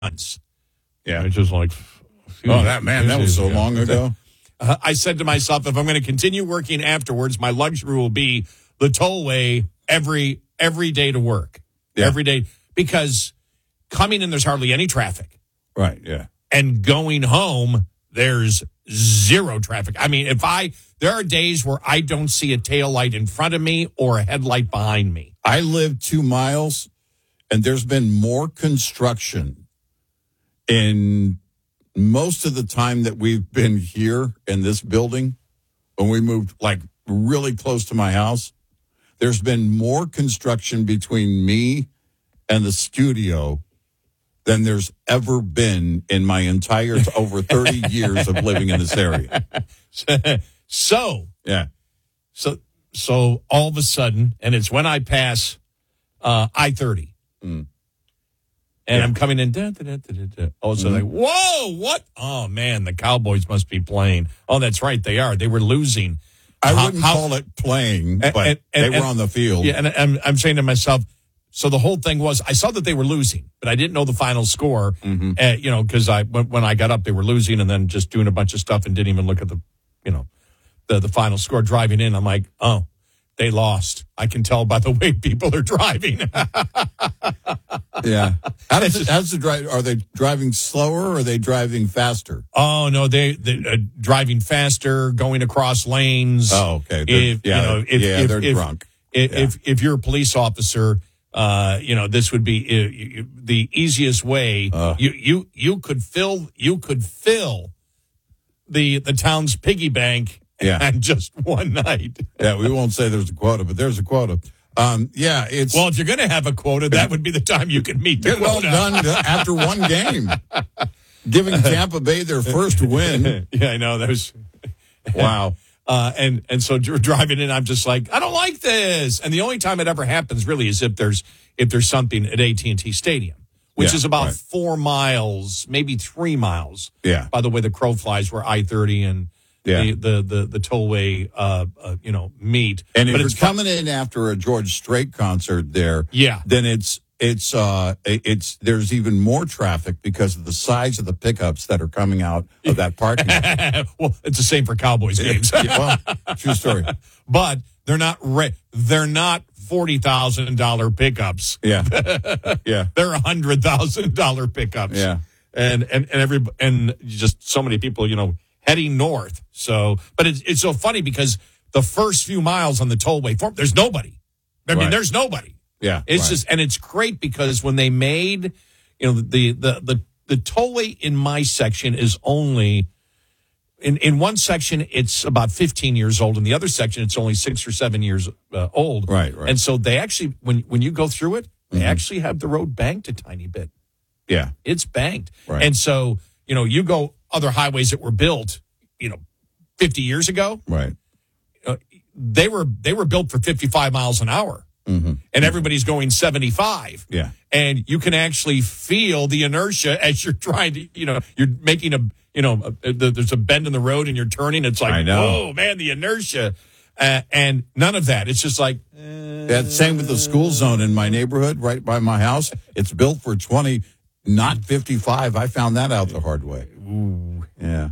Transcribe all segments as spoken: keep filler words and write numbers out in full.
months. Yeah. It's just like, oh, that man, that was so ago. long ago. Uh, I said to myself, if I'm going to continue working afterwards, my luxury will be the tollway every every day to work. Yeah. Every day. Because coming in, there's hardly any traffic. Right, yeah. And going home, there's zero traffic. I mean, if I, there are days where I don't see a tail light in front of me or a headlight behind me. I live two miles, and there's been more construction in most of the time that we've been here in this building. When we moved, like, really close to my house, there's been more construction between me and the studio than there's ever been in my entire over thirty years of living in this area. So, yeah. So, so all of a sudden, and it's when I pass uh, I thirty, Mm. and Yeah. I'm coming in, da, da, da, da, da, da. all of a sudden, Mm. like, whoa, what? Oh, man, the Cowboys must be playing. Oh, that's right, they are. They were losing. I How- wouldn't how- call it playing, And- but and- they and- were on the field. Yeah, and I'm, I'm saying to myself, so the whole thing was, I saw that they were losing, but I didn't know the final score, Mhm. uh, you know, because I when, when I got up, they were losing, and then just doing a bunch of stuff and didn't even look at the, you know, the, the final score. Driving in, I'm like, oh, they lost. I can tell by the way people are driving. Yeah. How does it, how's the drive? Are they driving slower or are they driving faster? Oh no, they they uh, driving faster, going across lanes. Oh, okay. They're- If, yeah, you know, if, yeah, if, they're if, drunk. If, Yeah. if if you're a police officer, uh, you know this would be uh, you, you- the easiest way. Uh. you you you could fill you could fill the the town's piggy bank. Yeah. in just one night. Yeah, we won't say there's a quota, but there's a quota. Um, yeah, it's Well, if you're going to have a quota, that would be the time you can meet the get it all quota. done after one game, giving Tampa Bay their first win. Yeah, I know that was. Wow. Uh, and and so dr- driving in, I'm just like, I don't like this. And the only time it ever happens really is if there's if there's something at A T and T Stadium, which Yeah, is about right. four miles, maybe three miles. Yeah. By the way, the crow flies where I thirty and Yeah. the, the the the tollway, uh, uh, you know, meet. And if but you're it's coming in after a George Strait concert there, Yeah. then it's it's uh it's there's even more traffic because of the size of the pickups that are coming out of that parking lot. well, it's the same for Cowboys games. Yeah, well, true story. But they're not re- they're not forty thousand dollar pickups. Yeah. Yeah. They're a hundred thousand dollar pickups. Yeah. and and and every and just so many people, you know, heading north. So, but it's it's so funny because the first few miles on the tollway, form, there's nobody. I mean, Right. there's nobody. Yeah. It's right. just, and it's great because when they made, you know, the the the the tollway in my section is only. In, in one section, it's about fifteen years old. In the other section, it's only six or seven years uh, old. Right, right. And so they actually, when when you go through it, they Mhm. actually have the road banked a tiny bit. Yeah. It's banked. Right. And so, you know, you go other highways that were built, you know, fifty years ago, Right. uh, they were they were built for fifty-five miles an hour. Mm-hmm. And everybody's going seventy-five. Yeah. And you can actually feel the inertia as you're trying to, you know, you're making a, you know, a, a, there's a bend in the road and you're turning. It's like, I know. whoa, man, the inertia. Uh, and none of that. It's just like, That same with the school zone in my neighborhood, right by my house. It's built for twenty, not fifty-five. I found that out the hard way. ooh, Yeah.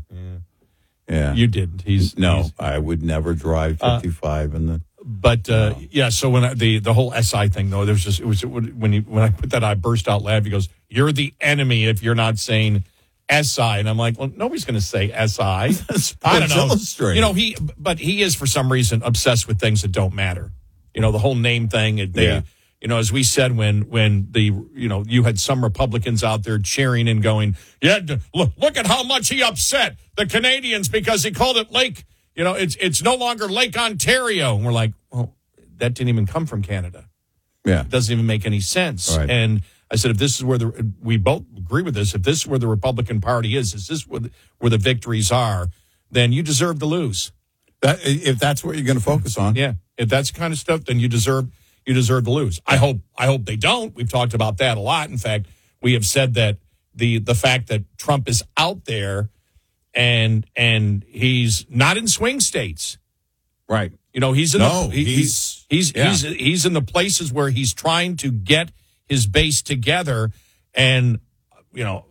Yeah. you didn't. He's no, he's- I would never drive fifty-five in the. But uh, yeah, so when I, the the whole S I thing though, there was just it was when he when I put that I burst out laughing. He goes, "You're the enemy if you're not saying S I," and I'm like, "Well, nobody's going to say S I." I don't Sports know. Illustrated. You know, he but he is for some reason obsessed with things that don't matter. You know, the whole name thing. it- They, Yeah. you know, as we said when when the you know you had some Republicans out there cheering and going, "Yeah, d- look look at how much he upset the Canadians because he called it Lake." You know, it's it's no longer Lake Ontario. And we're like, well, that didn't even come from Canada. Yeah. It doesn't even make any sense. Right. And I said, if this is where the, we both agree with this, if this is where the Republican Party is, is this where the, where the victories are, then you deserve to lose. That, if that's what you're going to focus on. Yeah. If that's the kind of stuff, then you deserve, you deserve to lose. I hope, I hope they don't. We've talked about that a lot. In fact, we have said that the, the fact that Trump is out there and, and he's not in swing states. Right. You know, he's in No, the, he- he's- he's, he's, yeah. he's, he's in the places where he's trying to get his base together. And you know,